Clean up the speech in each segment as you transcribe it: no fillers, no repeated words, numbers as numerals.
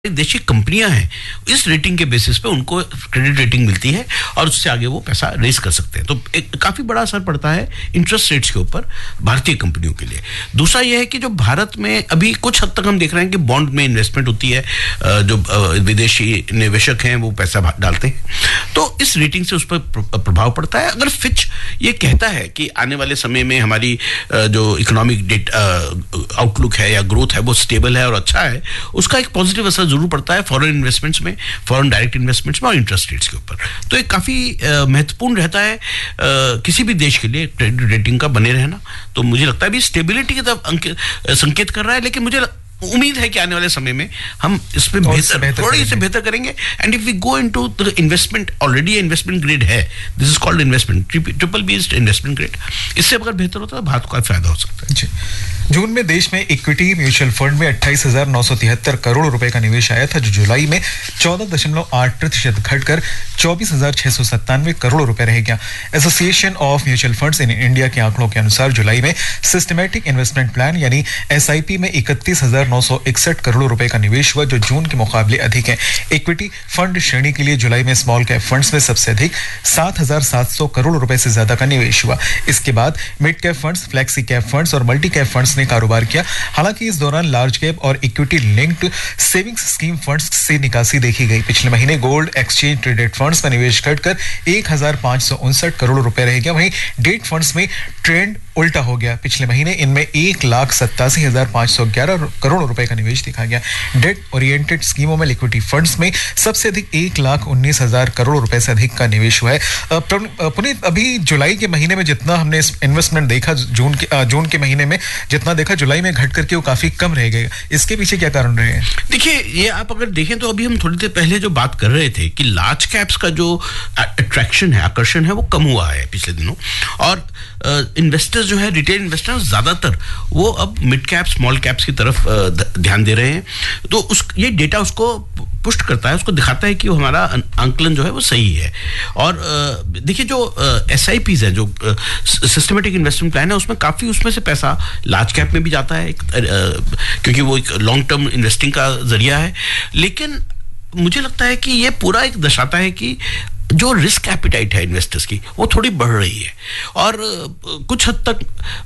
देशी कंपनियां हैं, इस रेटिंग के बेसिस पे उनको क्रेडिट रेटिंग मिलती है और उससे आगे वो पैसा रेज कर सकते हैं। तो एक काफी बड़ा असर पड़ता है इंटरेस्ट रेट्स के ऊपर भारतीय कंपनियों के लिए। दूसरा ये है कि जो भारत में अभी कुछ हद तक हम देख रहे हैं कि बॉन्ड में इन्वेस्टमेंट होती है, जो विदेशी निवेशक हैं वो पैसा डालते हैं, तो इस रेटिंग से उस पर प्रभाव पड़ता है। अगर फिच ये कहता है कि आने वाले समय में हमारी जो इकोनॉमिक आउटलुक है या ग्रोथ है वो स्टेबल है और अच्छा है, उसका एक पॉजिटिव असर जरूर पड़ता है फॉरेन इन्वेस्टमेंट्स में, फॉरेन डायरेक्ट इन्वेस्टमेंट्स में और इंटरेस्ट रेट्स के ऊपर। तो ये काफी महत्वपूर्ण रहता है किसी भी देश के लिए क्रेडिट रेटिंग का बने रहना। तो मुझे लगता है भी स्टेबिलिटी की तरफ संकेत कर रहा है, लेकिन मुझे उम्मीद है कि आने वाले समय में हम इस पे थोड़ी से बेहतर करेंगे। And if we go into the investment, already investment grade है, this is called investment, triple B investment grade, इससे अगर बेहतर होता है भारत को काफी फायदा हो सकता है। जी। जून में देश में इक्विटी म्यूचुअल फंड में 28,973 करोड़ रुपए का निवेश आया था, जो जुलाई में 14.8% घटकर 24,697 करोड़ रुपए रह गया। Association of mutual funds in India के आंकड़ों के अनुसार जुलाई में सिस्टमैटिक इन्वेस्टमेंट प्लान यानी SIP में 31,961 करोड़ रुपए का निवेश हुआ, जो जून के मुकाबले अधिक है। इक्विटी फंड श्रेणी के लिए जुलाई में स्मॉल कैप फंड्स में सबसे अधिक 7,700 करोड़ रुपए से ज्यादा का निवेश हुआ। इसके बाद mid cap funds, flexi cap funds और मल्टी कैप फंड्स ने कारोबार किया। हालांकि इस दौरान लार्ज कैप और equity linked savings scheme funds से निकासी देखी गई। पिछले महीने गोल्ड एक्सचेंज ट्रेडेड फंड्स में निवेश घटकर 1,559 करोड़ रुपए रह गया। वहीं डेट फंड्स में ट्रेंड उल्टा हो गया। पिछले महीने इनमें 1,87,511 करोड़ रुपए का निवेश देखा गया। डेट ओरिएंटेड स्कीमों में लिक्विडिटी फंड्स में सबसे अधिक 1,19,000 करोड़ रुपए से अधिक का निवेश हुआ है। पुनीत, अभी जुलाई के महीने में जितना हमने इन्वेस्टमेंट देखा, जून के महीने में जितना देखा, जुलाई में घट करके वो काफी कम रह गए। इसके पीछे क्या कारण रहे हैं? देखिए, ये आप अगर देखें तो अभी हम थोड़ी देर पहले जो बात कर रहे थे कि लार्ज कैप्स का जो अट्रैक्शन है, आकर्षण है, वो कम हुआ है पिछले दिनों, और इन्वेस्टर्स जो है, रिटेल इन्वेस्टर्स ज्यादातर वो अब मिड कैप स्मॉल कैप्स की तरफ ध्यान दे रहे हैं। तो ये डेटा उसको पुष्ट करता है, उसको दिखाता है कि वो हमारा आंकलन जो है वो सही है। और देखिए, जो SIPs है, जो सिस्टमेटिक इन्वेस्टमेंट प्लान है, उसमें काफी उसमें से पैसा लार्ज कैप में भी जाता है, क्योंकि वो एक लॉन्ग टर्म इन्वेस्टिंग का जरिया है। लेकिन मुझे लगता है कि ये पूरा एक दर्शाता है कि जो रिस्क एपिटाइट है इन्वेस्टर्स की, वो थोड़ी बढ़ रही है। और कुछ हद तक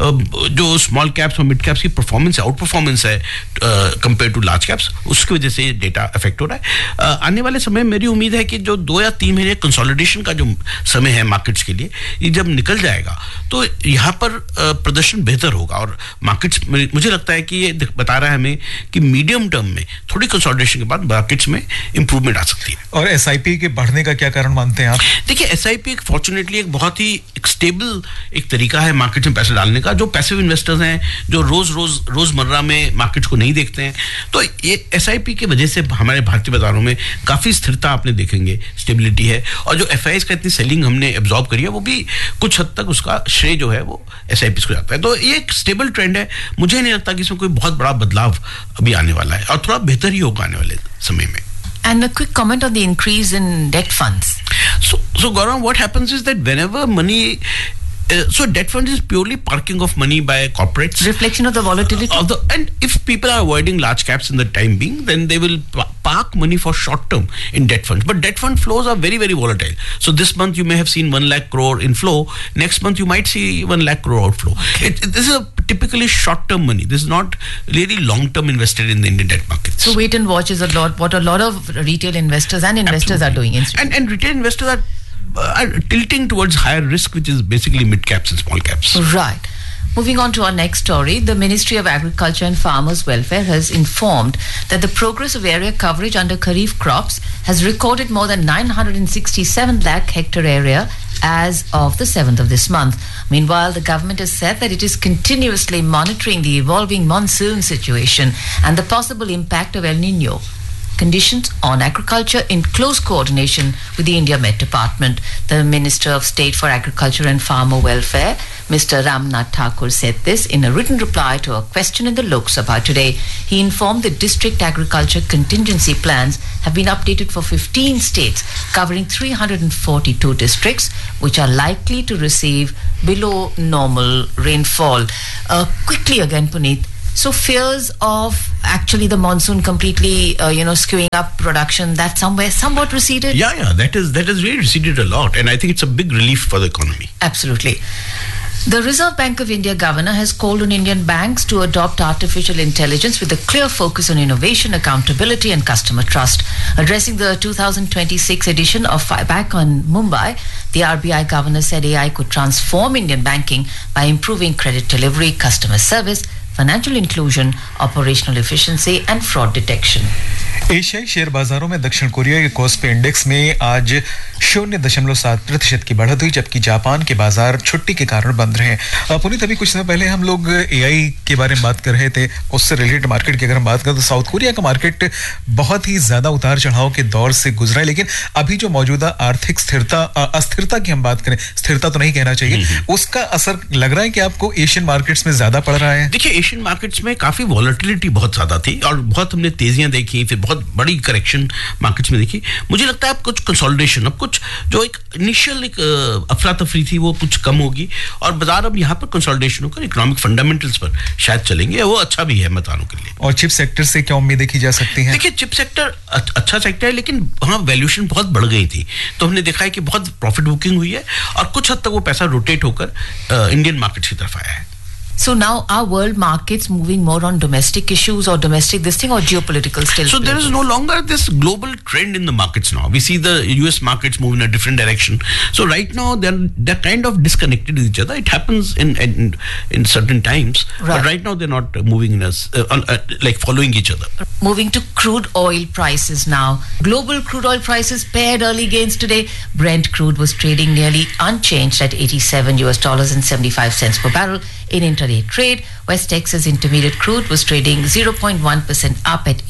जो स्मॉल कैप्स और मिड कैप्स की परफॉर्मेंस है, आउट परफॉर्मेंस है कंपेयर टू लार्ज कैप्स, उसकी वजह से डेटा अफेक्ट हो रहा है। आने वाले समय मेरी उम्मीद है कि जो 2 या 3 महीने कंसोलिडेशन का जो समय है मार्केट्स के लिए, ये जब निकल जाएगा तो यहाँ पर प्रदर्शन बेहतर होगा। और मार्केट्स, मुझे लगता है कि ये बता रहा है हमें कि मीडियम टर्म में थोड़ी कंसोलिडेशन के बाद मार्केट्स में इंप्रूवमेंट आ सकती है। और SIP के बढ़ने का क्या कारण मानते हैं आप? देखिए, SIP फॉर्चुनेटली एक बहुत ही स्टेबल एक तरीका है मार्केट में पैसे डालने का। जो पैसिव इन्वेस्टर्स हैं, जो रोजमर्रा में मार्केट को नहीं देखते हैं, तो ये SIP की वजह से हमारे भारतीय बाजारों में काफी स्थिरता आपने देखेंगे, स्टेबिलिटी है। और जो FIs का इतनी सेलिंग हमने एब्जॉर्ब करी है, वो भी कुछ हद तक उसका श्रेय जो है वो SIPs को जाता है। तो ये एक स्टेबल ट्रेंड है। मुझे नहीं लगता कि इसमें कोई बहुत बड़ा बदलाव अभी आने वाला है, और थोड़ा बेहतर ही होगा आने वाले समय में। And a quick comment on the increase in debt funds. So Gaurav, what happens is that whenever money, so debt fund is purely parking of money by corporates. Reflection of the volatility. And if people are avoiding large caps in the time being, then they will park money for short term in debt funds. But debt fund flows are very, very volatile. So this month you may have seen 1 lakh crore inflow. Next month you might see 1 lakh crore outflow. This is typically short term money. This is not really long term invested in the Indian debt markets. So wait and watch is what a lot of retail investors and investors Absolutely. are doing. And retail investors are tilting towards higher risk, which is basically mid caps and small caps. Right. Moving on to our next story, the Ministry of Agriculture and Farmers Welfare has informed that the progress of area coverage under Kharif crops has recorded more than 967 lakh hectare area as of the 7th of this month. Meanwhile, the government has said that it is continuously monitoring the evolving monsoon situation and the possible impact of El Nino conditions on agriculture in close coordination with the India Met Department. The Minister of State for Agriculture and Farmer Welfare, Mr. Ramnath Thakur, said this in a written reply to a question in the Lok Sabha today. He informed the district agriculture contingency plans have been updated for 15 states, covering 342 districts, which are likely to receive below normal rainfall. Quickly again, Puneet, So fears of actually the monsoon completely, skewing up production, that somewhat receded? Yeah, that is really receded a lot, and I think it's a big relief for the economy. Absolutely. The Reserve Bank of India governor has called on Indian banks to adopt artificial intelligence with a clear focus on innovation, accountability and customer trust. Addressing the 2026 edition of FIBAC on Mumbai, the RBI governor said AI could transform Indian banking by improving credit delivery, customer service, financial inclusion, operational efficiency and fraud detection. एशियाई share बाजारों में दक्षिण Korea के KOSPI index में आज 0.7% की बढ़त हुई, जबकि जापान के बाजार छुट्टी के कारण बंद रहे। पुनीत, अभी कुछ समय पहले हम लोग एआई के बारे में बात कर रहे थे, उससे रिलेटेड मार्केट की अगर हम बात करें तो साउथ कोरिया का मार्केट बहुत ही ज्यादा उतार चढ़ाव के दौर से गुजरा है, लेकिन अभी जो मौजूदा आर्थिक अस्थिरता की हम बात करें, स्थिरता तो नहीं कहना चाहिए, उसका असर लग रहा है कि आपको एशियन मार्केट्स में ज्यादा पड़ रहा है। देखिए, एशियन मार्केट्स में काफी वॉलेटिलिटी बहुत ज्यादा थी और बहुत हमने तेजियां देखी, फिर बहुत बड़ी करेक्शन मार्केट्स में देखी। मुझे लगता है अब कुछ कंसोलिडेशन, अब कुछ जो एक इनिशियल एक अफरा तफरी थी वो कुछ कम होगी और बाजार अब यहाँ पर कंसोलिडेशन होकर इकोनॉमिक फंडामेंटल्स पर शायद चलेंगे, वो अच्छा भी है मतदानों के लिए। और चिप सेक्टर से क्या उम्मीद देखी जा सकती है? देखिए, चिप सेक्टर अच्छा सेक्टर है, लेकिन वहाँ वैल्यूएशन बहुत बढ़ गई थी, तो हमने देखा है कि बहुत प्रॉफिट बुकिंग हुई है और कुछ हद तक वो पैसा रोटेट होकर इंडियन मार्केट्स की तरफ आया है। So now are world markets moving more on domestic issues or domestic this thing or geopolitical still? So there is no longer this global trend in the markets now. We see the US markets move in a different direction. So right now they're kind of disconnected with each other. It happens in certain times, right. But right now they're not moving in us like following each other. Moving to crude oil prices now. Global crude oil prices paired early gains today. Brent crude was trading nearly unchanged at $87.75 per barrel in intraday trade. West Texas Intermediate crude was trading 0.1% up at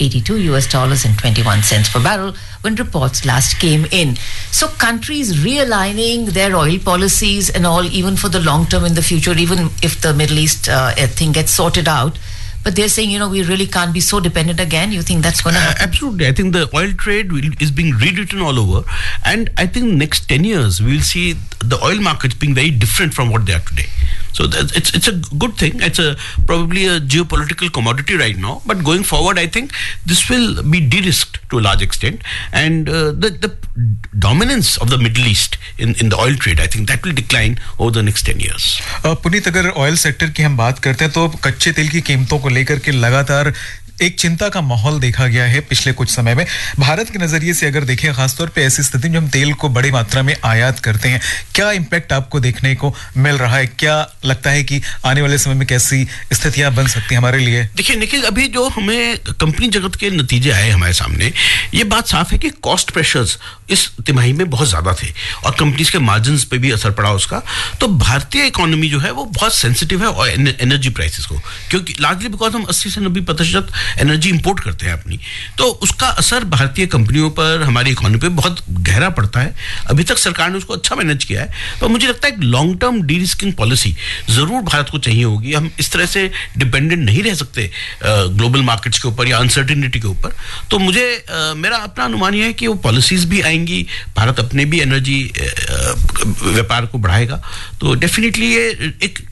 $82.21 per barrel when reports last came in. So countries realigning their oil policies and all, even for the long term in the future, even if the Middle East thing gets sorted out. But they're saying, we really can't be so dependent again. You think that's going to happen? Absolutely. I think the oil trade is being rewritten all over. And I think next 10 years, we will see the oil markets being very different from what they are today. So it's a good thing. It's probably a geopolitical commodity right now. But going forward, I think this will be de-risked to a large extent. And the dominance of the Middle East in the oil trade, I think that will decline over the next 10 years. Puneet, अगर oil sector की हम बात करते हैं तो कच्चे तेल की कीमतों को लेकर के लगातार एक चिंता का माहौल देखा गया है पिछले कुछ समय में। भारत के नजरिए से अगर देखें, खासतौर पे ऐसी स्थिति में हम तेल को बड़ी मात्रा में आयात करते हैं, क्या इंपैक्ट आपको देखने को मिल रहा है? क्या लगता है कि आने वाले समय में कैसी स्थितियां बन सकती हैं हमारे लिए? देखिए निखिल, अभी जो हमें कंपनी जगत के नतीजे आए हमारे सामने, ये बात साफ है कि कॉस्ट प्रेशर्स इस तिमाही में बहुत ज्यादा थे और कंपनीज के मार्जिन्स पे भी असर पड़ा उसका। तो भारतीय इकोनॉमी जो है वो बहुत सेंसिटिव है और एनर्जी प्राइसेस को, क्योंकि लार्जली बिकॉज हम 80 से 90% एनर्जी इंपोर्ट करते हैं अपनी, तो उसका असर भारतीय कंपनियों पर, हमारी इकोनॉमी पे बहुत गहरा पड़ता है। अभी तक सरकार ने उसको अच्छा मैनेज किया है, पर मुझे लगता है एक long term D risking policy जरूर भारत को चाहिए होगी। हम इस तरह से डिपेंडेंट नहीं रह सकते ग्लोबल मार्केट्स के ऊपर या अनसर्टेनिटी के ऊपर। तो मुझे मेरा अपना अनुमान यह है कि वो पॉलिसीज भी आएंगी, भारत अपने भी एनर्जी व्यापार को बढ़ाएगा, तो डेफिनेटली ये एक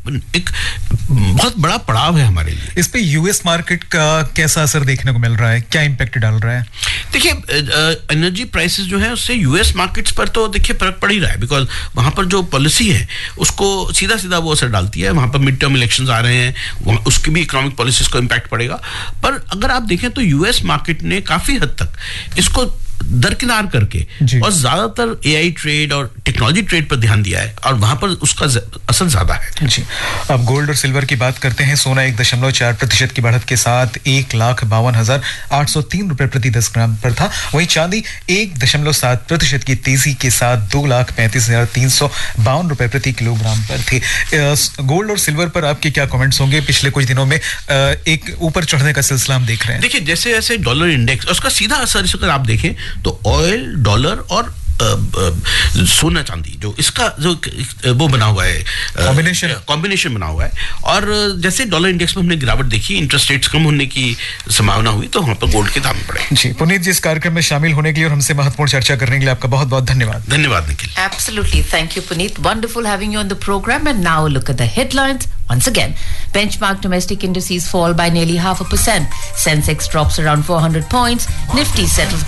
बहुत बड़ा पड़ाव है हमारे लिए। इस पे यूएस मार्केट का कैसा असर देखने को मिल रहा है, क्या इंपैक्ट डाल रहा है? देखिए, एनर्जी प्राइसेस जो है उससे यूएस मार्केट्स पर तो देखिए फर्क पड़ ही रहा है, बिकॉज वहां पर जो पॉलिसी है उसको सीधा सीधा वो असर डालती है। वहां पर मिड टर्म इलेक्शंस आ रहे हैं, उसकी भी इकोनॉमिक पॉलिसीज को इम्पैक्ट पड़ेगा। पर अगर आप देखें तो यूएस मार्केट ने काफी हद तक इसको दरकिनार करके और ज्यादातर एआई ट्रेड और टेक्नोलॉजी ट्रेड पर ध्यान दिया है और वहां पर उसका असर ज्यादा है। जी, अब गोल्ड और सिल्वर की बात करते हैं। सोना 1.4% की बढ़त के साथ 1,52,803 रुपए प्रति 10 ग्राम पर था। वहीं चांदी 1.7% की तेजी के साथ 2,35,352 रुपए प्रति किलोग्राम पर थी। गोल्ड और सिल्वर पर आपके क्या कमेंट्स होंगे? पिछले कुछ दिनों में एक ऊपर चढ़ने का सिलसिला हम देख रहे हैं। देखिए, जैसे जैसे डॉलर इंडेक्स, उसका सीधा असर अगर आप देखें तो ऑयल, डॉलर और सोना चांदी जो इसका जो वो बना हुआ है कॉम्बिनेशन बना हुआ है, और जैसे डॉलर इंडेक्स में हमने गिरावट देखी, इंटरेस्ट रेट्स कम होने की संभावना हुई, तो वहां पर गोल्ड के दाम बढ़े। जी पुनीत जी, इस कार्यक्रम में शामिल होने के लिए और हमसे महत्वपूर्ण चर्चा करने के लिए आपका बहुत बहुत धन्यवाद। धन्यवाद Nikhil. Absolutely, thank you Puneet, wonderful having you on the program. And now look at the headlines once again. Benchmark domestic indices fall by nearly 0.5%. Sensex drops around 400 points. Nifty settles